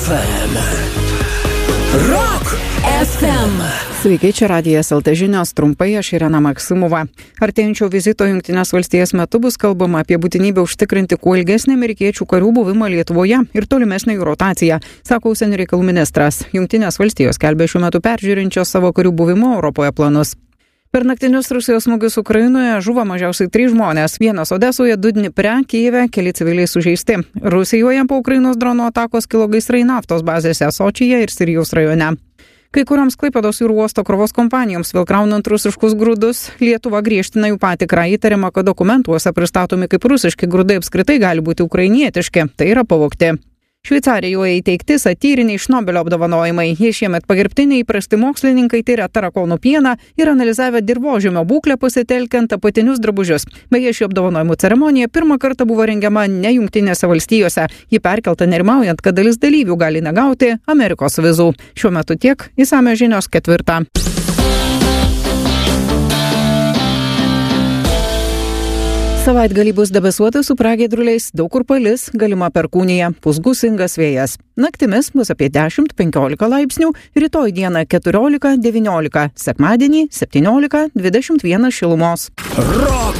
FM. Rock FM. Sveiki, čia Radijas LT žinios, trumpai aš Irena Maksimova. Artėjančio vizito Jungtinės valstijas metu bus kalbama apie būtinybę užtikrinti kuo ilgesnį amerikiečių karių buvimą Lietuvoje ir tolimesnę jų rotaciją, sako užsienio reikalų ministras. Jungtinės valstijos skelbia šiuo metu peržiūrinčios savo karių buvimo Europoje planus. Per naktinius Rusijos smūgius Ukrainoje žuvo mažiausiai 3 žmonės. Vienas Odesoje, 2 Dnipre, Kijeve, keli civiliai sužeisti. Rusijoje po Ukrainos drono atakos kilo gaisrai naftos bazėse Sočyje ir Sirijos rajone. Kai kurioms Klaipėdos jūrų uosto krovos kompanijoms vėl kraunant rusiškus grūdus, Lietuva griežtina jų patikrą. Įtariama, kad dokumentuose pristatomi kaip rusiški grūdai apskritai gali būti ukrainietiški, tai yra pavogti. Šveicarijoje įteikti satyriniai Šnobelio apdovanojimai. Jie šiemet pagerbti neįprasti mokslininkai tyrė tarakonų pieną ir analizavę dirvožemio būklę pasitelkiant apatinius drabužius. Beje, ši apdovanojimų ceremonija pirmą kartą buvo rengiama ne Jungtinėse valstijose. Ji perkelta nerimaujant, kad dalis dalyvių gali negauti Amerikos vizų. Šiuo metu tiek, išsamios žinios 4. Savaitgalį bus debesuota su pragiedruliais, daug kur palis, galima perkūnija, pūs gūsingas vėjas. Naktimis bus apie 10-15 laipsnių, rytoj dieną 14-19, sekmadienį 17-21 šilumos. Rock